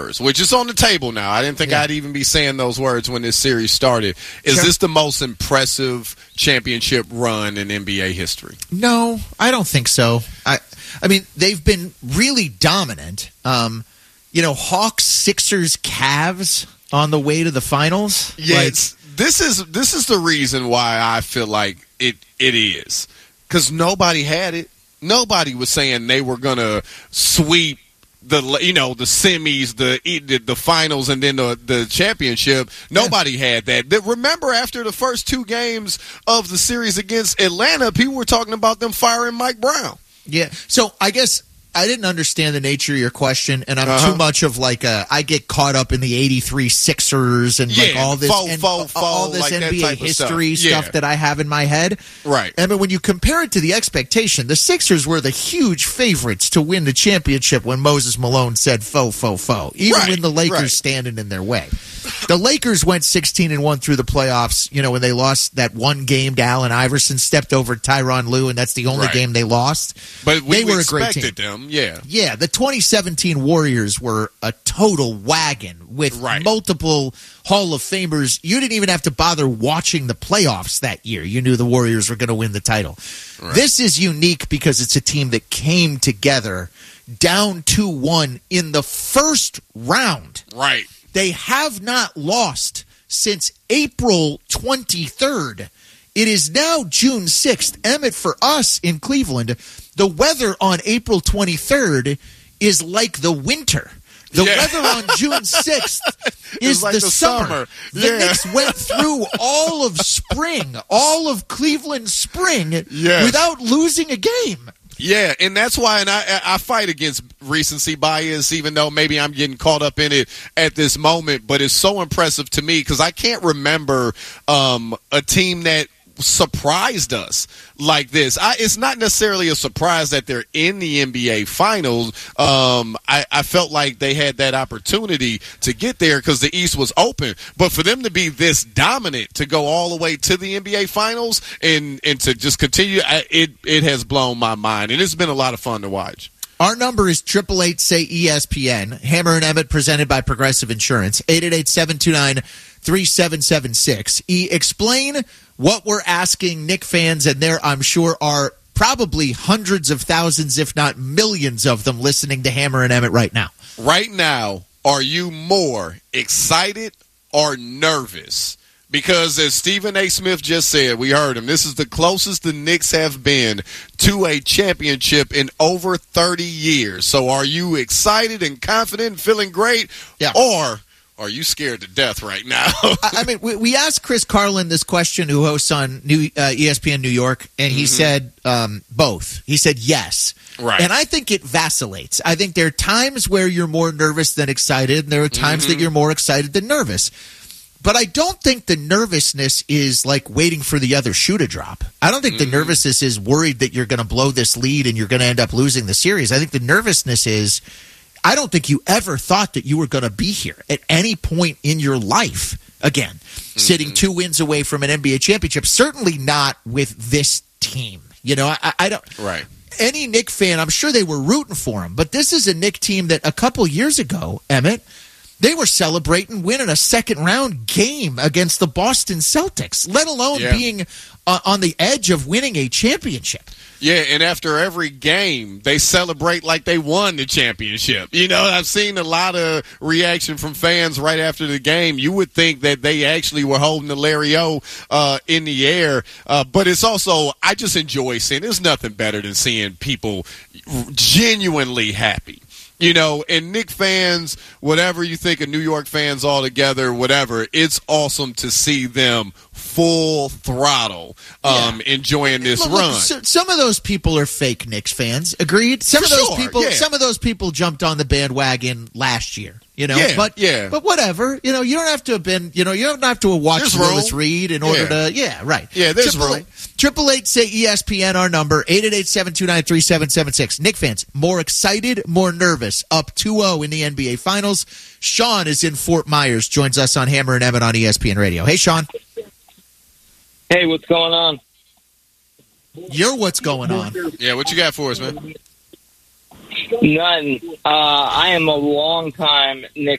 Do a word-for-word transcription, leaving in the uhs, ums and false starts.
numbers, which is on the table now. I didn't think yeah. I'd even be saying those words when this series started. Is sure. this the most impressive championship run in N B A history? No, I don't think so. I, I mean, they've been really dominant. Um, you know, Hawks, Sixers, Cavs on the way to the finals. Yeah, like, this is this is the reason why I feel like it it is, because nobody had it. Nobody was saying they were gonna sweep the you know the semis, the the, the finals, and then the the championship. Nobody yeah. had that. Remember, after the first two games of the series against Atlanta, people were talking about them firing Mike Brown. Yeah. So I guess I didn't understand the nature of your question, and I'm uh-huh. too much of like a. I get caught up in the eighty-three Sixers and yeah, like all this, faux, and, faux, all this like N B A history stuff, stuff yeah. that I have in my head. Right. I mean, when you compare it to the expectation, the Sixers were the huge favorites to win the championship when Moses Malone said "faux, faux, faux," even right, when the Lakers right. standing in their way. The Lakers went sixteen and one through the playoffs. You know, when they lost that one game to Allen Iverson, stepped over Tyronn Lue, and that's the only right. game they lost. But we, they we were a great team. them, yeah, yeah. The twenty seventeen Warriors were a total wagon with right. multiple Hall of Famers. You didn't even have to bother watching the playoffs that year. You knew the Warriors were going to win the title. Right. This is unique because it's a team that came together down two one in the first round. Right. They have not lost since April twenty-third. It is now June sixth. Emmett, for us in Cleveland, the weather on April twenty-third is like the winter. The yeah. weather on June sixth is like the, the summer. summer. The Yeah. Knicks went through all of spring, all of Cleveland spring, yes. without losing a game. Yeah, and that's why and I, I fight against recency bias, even though maybe I'm getting caught up in it at this moment. But it's so impressive to me because I can't remember um, a team that surprised us like this. I, it's not necessarily a surprise that they're in the N B A Finals. Um, I, I felt like they had that opportunity to get there because the East was open. But for them to be this dominant, to go all the way to the N B A Finals and, and to just continue, I, it, it has blown my mind. And it's been a lot of fun to watch. Our number is eight eight eight, say E S P N. Hammer and Emmett presented by Progressive Insurance. eight eight eight, seven two nine, three seven seven six. E, explain what we're asking Knick fans, and there I'm sure are probably hundreds of thousands, if not millions of them listening to Hammer and Emmett right now. Right now, are you more excited or nervous? Because as Stephen A. Smith just said, we heard him, this is the closest the Knicks have been to a championship in over thirty years. So are you excited and confident and feeling great? Yeah. Or are you scared to death right now? I mean, we, we asked Chris Carlin this question, who hosts on New, uh, E S P N New York, and he mm-hmm. said um, both. He said yes. Right. And I think it vacillates. I think there are times where you're more nervous than excited, and there are times mm-hmm. that you're more excited than nervous. But I don't think the nervousness is like waiting for the other shoe to drop. I don't think mm-hmm. the nervousness is worried that you're going to blow this lead and you're going to end up losing the series. I think the nervousness is, I don't think you ever thought that you were going to be here at any point in your life again, mm-hmm. sitting two wins away from an N B A championship. Certainly not with this team. You know, I, I don't. Right. Any Knick fan, I'm sure they were rooting for him, but this is a Knick team that a couple years ago, Emmett, they were celebrating winning a second-round game against the Boston Celtics, let alone yeah. being uh, on the edge of winning a championship. Yeah, and after every game, they celebrate like they won the championship. You know, I've seen a lot of reaction from fans right after the game. You would think that they actually were holding the Larry O uh, in the air. Uh, but it's also, I just enjoy seeing, there's nothing better than seeing people genuinely happy. You know, and Knick fans, whatever you think of New York fans altogether, whatever, it's awesome to see them full throttle um, yeah. enjoying this look, run. Look, so, some of those people are fake Knicks fans. Agreed. Some For of those sure, people, yeah. some of those people jumped on the bandwagon last year. You know, yeah, but yeah. but whatever. You know, you don't have to have been. You know, you don't have to have watched There's Willis room. Reed in order yeah. to. Yeah, right. Yeah, there's Triple room. Triple eight say E S P N. Our number eight eight eight seven two nine three seven seven six. Knick fans more excited, more nervous. Up two oh in the N B A Finals. Sean is in Fort Myers. Joins us on Hammer and Emmett on E S P N Radio. Hey, Sean. Hey, what's going on? You're what's going on. Yeah, what you got for us, man? None. Uh, I am a long-time Knicks